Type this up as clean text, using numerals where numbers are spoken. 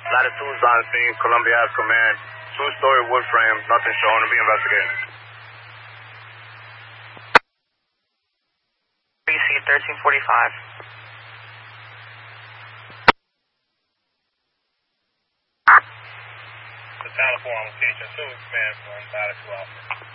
Latitude's on scene. Columbia has command. Two-story wood frame. Nothing shown to be investigated. BC 1345. The Town of 4 on location 2, command from Latitude Alpha.